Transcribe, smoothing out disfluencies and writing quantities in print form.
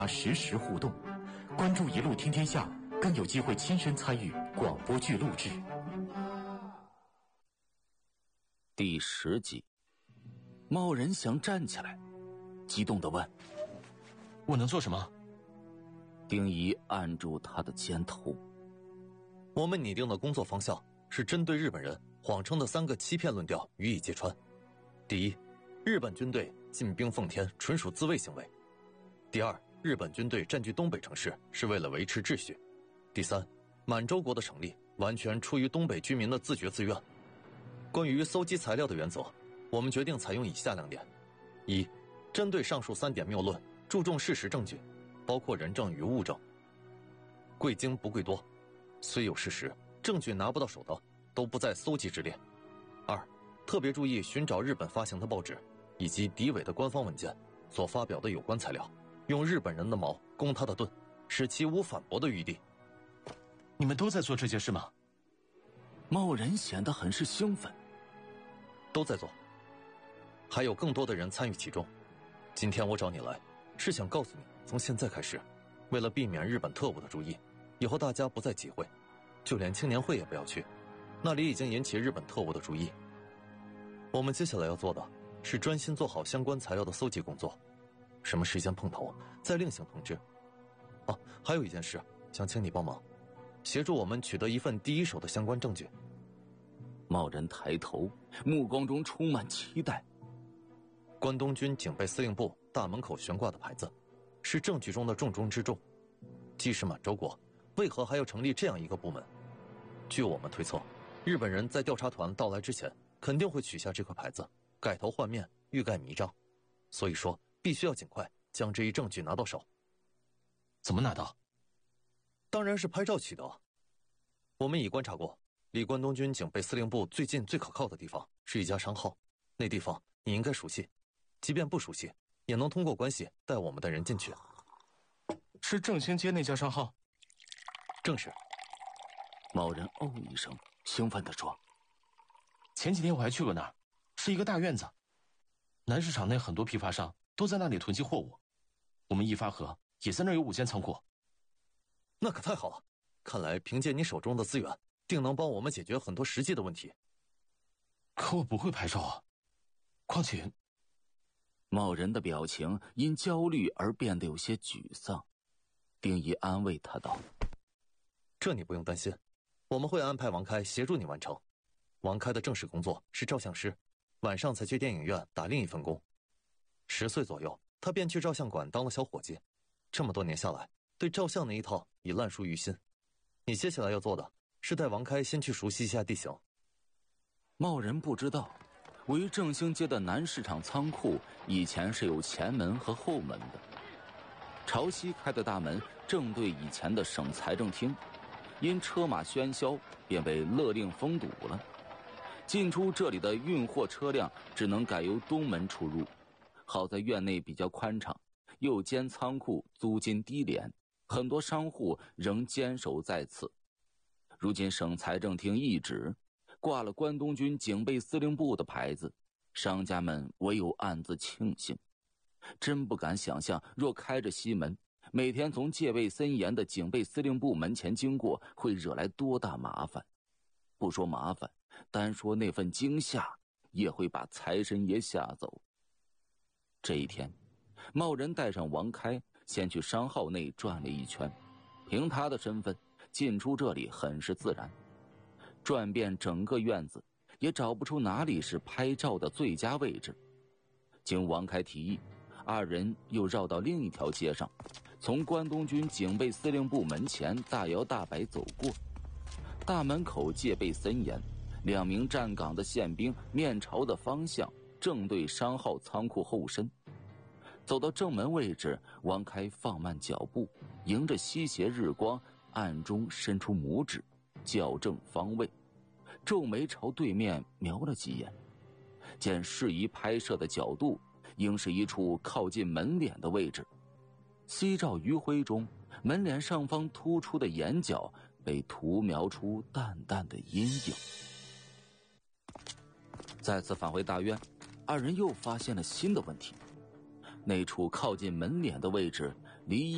实时互动，关注一路听天下，更有机会亲身参与广播剧录制。 第10集，贸然想站起来，激动地问：“ 我能做什么？” 丁仪按住他的肩头。 我们拟定的工作方向是针对日本人谎称的3个欺骗论调予以揭穿。第一，日本军队进兵奉天纯属自卫行为。第二，日本军队占据东北城市是为了维持秩序。第三，满洲国的成立完全出于东北居民的自觉自愿。关于搜集材料的原则，我们决定采用以下2点：一，针对上述3点谬论，注重事实证据，包括人证与物证，贵精不贵多，虽有事实，证据拿不到手的，都不在搜集之列。2，特别注意寻找日本发行的报纸以及敌伪的官方文件所发表的有关材料，用日本人的矛攻他的盾，使其无反驳的余地。 你们都在做这件事吗？ 贸然显得很是兴奋。 都在做，还有更多的人参与其中。今天我找你来，是想告诉你，从现在开始，为了避免日本特务的注意，以后大家不再集会，就连青年会也不要去，那里已经引起日本特务的注意。我们接下来要做的是专心做好相关材料的搜集工作，什么时间碰头再另行通知。还有一件事想请你帮忙，协助我们取得一份第一手的相关证据。 贸然抬头，目光中充满期待。 关东军警备司令部大门口悬挂的牌子，是证据中的重中之重。既是满洲国，为何还要成立这样一个部门？据我们推测，日本人在调查团到来之前，肯定会取下这块牌子，改头换面，欲盖弥彰。所以说，必须要尽快将这一证据拿到手。 怎么拿到？ 当然是拍照取得。我们已观察过，离关东军警备司令部最近最可靠的地方是一家商号，那地方你应该熟悉，即便不熟悉，也能通过关系带我们的人进去。 是正兴街那家商号？ 正是。 贸然哦一声，兴奋地说：“ 前几天我还去过那儿，是一个大院子，南市场内很多批发商都在那里囤积货物，我们一发河也在那儿有5间仓库。” 那可太好了，看来凭借你手中的资源，定能帮我们解决很多实际的问题。 可我不会拍照啊，况且…… 贸然的表情因焦虑而变得有些沮丧。丁仪安慰他道：“ 这你不用担心，我们会安排王开协助你完成。王开的正式工作是照相师，晚上才去电影院打另一份工。10岁左右，他便去照相馆当了小伙计，这么多年下来，对照相那一套已烂熟于心。你接下来要做的是带王开先去熟悉一下地形。” 贸然不知道，位于正兴街的南市场仓库以前是有前门和后门的，朝西开的大门正对以前的省财政厅，因车马喧嚣便被勒令封堵了。进出这里的运货车辆只能改由东门出入。好在院内比较宽敞，又兼仓库租金低廉，很多商户仍坚守在此。如今省财政厅一纸挂了关东军警备司令部的牌子，商家们唯有暗自庆幸。真不敢想象，若开着西门，每天从戒备森严的警备司令部门前经过，会惹来多大麻烦。不说麻烦，单说那份惊吓，也会把财神爷吓走。这一天，贸然带上王开先去商号内转了一圈，凭他的身份进出这里很是自然。转遍整个院子，也找不出哪里是拍照的最佳位置。经王开提议，2人又绕到另一条街上，从关东军警备司令部门前大摇大摆走过。大门口戒备森严，2名站岗的宪兵面朝的方向正对商号仓库后身。走到正门位置，王开放慢脚步，迎着西斜日光，暗中伸出拇指校正方位，皱眉朝对面瞄了几眼，见适宜拍摄的角度应是一处靠近门脸的位置。夕照余晖中，门脸上方突出的眼角被涂描出淡淡的阴影。再次返回大院，2人又发现了新的问题。那处靠近门脸的位置离